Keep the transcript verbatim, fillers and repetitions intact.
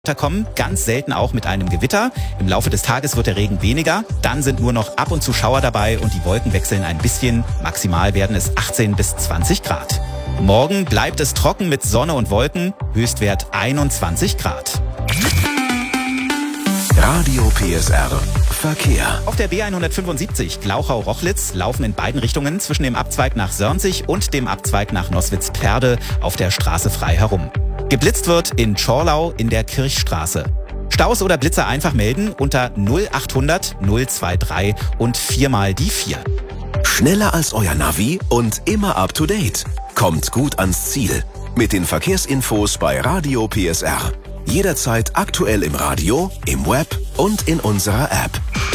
kommen, ganz selten auch mit einem Gewitter. Im Laufe des Tages wird der Regen weniger, dann sind nur noch ab und zu Schauer dabei und die Wolken wechseln ein bisschen. Maximal werden es achtzehn bis zwanzig Grad. Morgen bleibt es trocken mit Sonne und Wolken, Höchstwert einundzwanzig Grad. Radio P S R Verkehr. Auf der B hundertfünfundsiebzig Glauchau-Rochlitz laufen in beiden Richtungen zwischen dem Abzweig nach Sörnzig und dem Abzweig nach Noswitz-Perde auf der Straße frei herum. Geblitzt wird in Tschorlau in der Kirchstraße. Staus oder Blitzer einfach melden unter null achthundert null drei drei und viermal die vier. Schneller als euer Navi und immer up to date. Kommt gut ans Ziel. Mit den Verkehrsinfos bei Radio P S R. Jederzeit aktuell im Radio, im Web und in unserer App.